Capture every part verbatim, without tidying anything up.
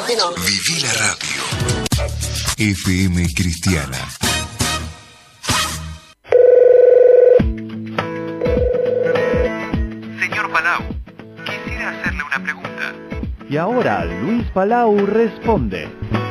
que no. Viví la radio. F M Cristiana. Señor Palau, quisiera hacerle una pregunta. Y ahora Luis Palau responde.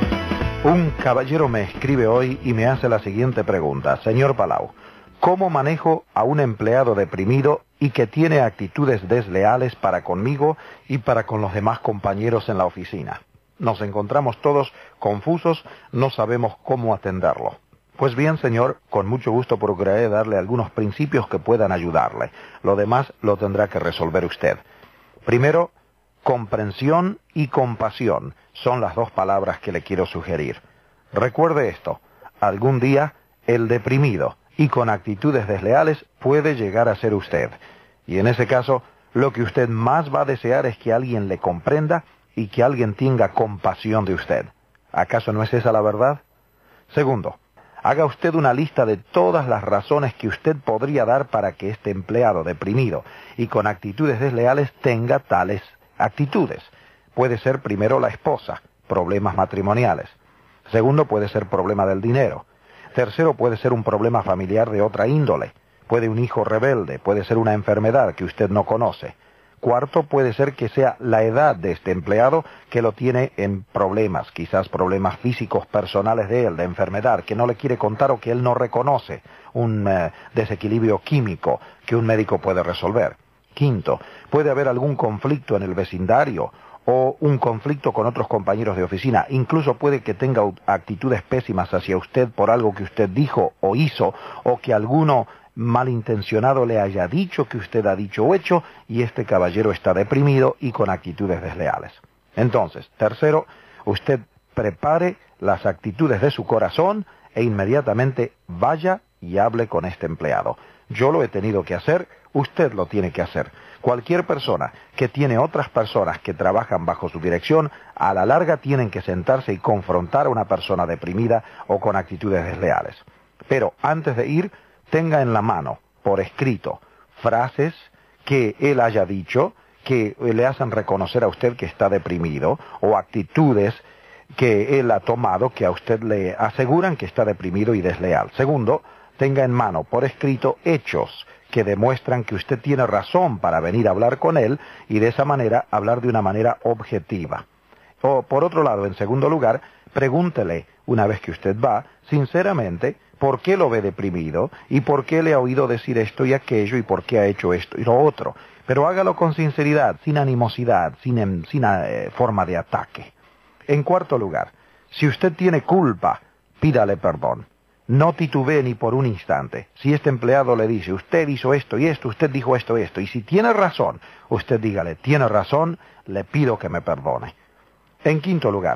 Un caballero me escribe hoy y me hace la siguiente pregunta. Señor Palau, ¿cómo manejo a un empleado deprimido y que tiene actitudes desleales para conmigo y para con los demás compañeros en la oficina? Nos encontramos todos confusos, no sabemos cómo atenderlo. Pues bien, señor, con mucho gusto procuraré darle algunos principios que puedan ayudarle. Lo demás lo tendrá que resolver usted. Primero, comprensión y compasión son las dos palabras que le quiero sugerir. Recuerde esto, algún día el deprimido y con actitudes desleales puede llegar a ser usted. Y en ese caso, lo que usted más va a desear es que alguien le comprenda y que alguien tenga compasión de usted. ¿Acaso no es esa la verdad? Segundo, haga usted una lista de todas las razones que usted podría dar para que este empleado deprimido y con actitudes desleales tenga tales actitudes. Puede ser primero la esposa, problemas matrimoniales. Segundo, puede ser problema del dinero. Tercero, puede ser un problema familiar de otra índole. Puede un hijo rebelde, puede ser una enfermedad que usted no conoce. Cuarto, puede ser que sea la edad de este empleado que lo tiene en problemas, quizás problemas físicos personales de él, de enfermedad, que no le quiere contar o que él no reconoce, un eh, desequilibrio químico que un médico puede resolver. Quinto, puede haber algún conflicto en el vecindario o un conflicto con otros compañeros de oficina. Incluso puede que tenga actitudes pésimas hacia usted por algo que usted dijo o hizo, o que alguno malintencionado le haya dicho que usted ha dicho o hecho, y este caballero está deprimido y con actitudes desleales. Entonces, tercero, usted prepare las actitudes de su corazón e inmediatamente vaya y hable con este empleado. Yo lo he tenido que hacer, usted lo tiene que hacer. Cualquier persona que tiene otras personas que trabajan bajo su dirección, a la larga tienen que sentarse y confrontar a una persona deprimida o con actitudes desleales. Pero antes de ir, tenga en la mano, por escrito, frases que él haya dicho, que le hacen reconocer a usted que está deprimido, o actitudes que él ha tomado que a usted le aseguran que está deprimido y desleal. Segundo, tenga en mano, por escrito, hechos que demuestran que usted tiene razón para venir a hablar con él y de esa manera hablar de una manera objetiva. O, por otro lado, en segundo lugar, pregúntele, una vez que usted va, sinceramente, por qué lo ve deprimido y por qué le ha oído decir esto y aquello y por qué ha hecho esto y lo otro. Pero hágalo con sinceridad, sin animosidad, sin, sin eh, forma de ataque. En cuarto lugar, si usted tiene culpa, pídale perdón. No titubee ni por un instante. Si este empleado le dice, usted hizo esto y esto, usted dijo esto y esto, y si tiene razón, usted dígale, tiene razón, le pido que me perdone. En quinto lugar,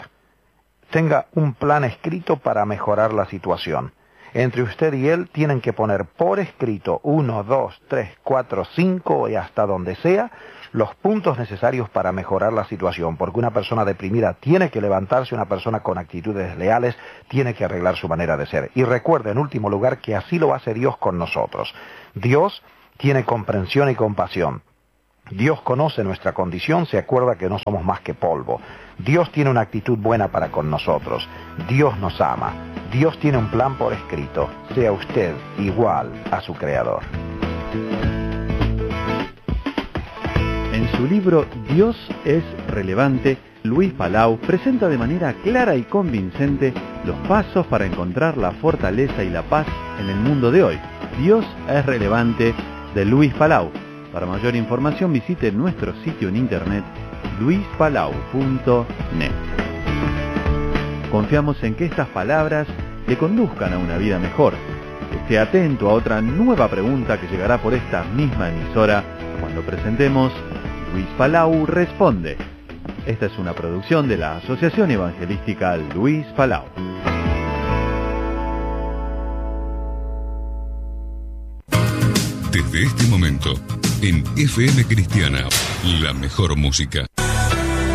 tenga un plan escrito para mejorar la situación. Entre usted y él tienen que poner por escrito uno, dos, tres, cuatro, cinco y hasta donde sea los puntos necesarios para mejorar la situación, porque una persona deprimida tiene que levantarse, una persona con actitudes desleales tiene que arreglar su manera de ser. Y recuerde, en último lugar, que así lo hace Dios con nosotros. Dios tiene comprensión y compasión. Dios conoce nuestra condición, se acuerda que no somos más que polvo. Dios tiene una actitud buena para con nosotros. Dios nos ama. Dios tiene un plan por escrito. Sea usted igual a su Creador. En su libro Dios es relevante, Luis Palau presenta de manera clara y convincente los pasos para encontrar la fortaleza y la paz en el mundo de hoy. Dios es relevante, de Luis Palau. Para mayor información visite nuestro sitio en internet luis palau punto net. Confiamos en que estas palabras le conduzcan a una vida mejor. Esté atento a otra nueva pregunta que llegará por esta misma emisora cuando presentemos Luis Palau Responde. Esta es una producción de la Asociación Evangelística Luis Palau. Desde este momento, en F M Cristiana, la mejor música.